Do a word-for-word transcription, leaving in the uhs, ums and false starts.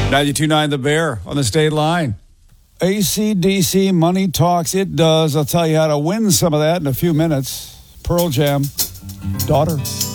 ninety-two point nine The Bear on the state line. A C D C money talks. It does. I'll tell you how to win some of that in a few minutes. Pearl Jam, Daughter.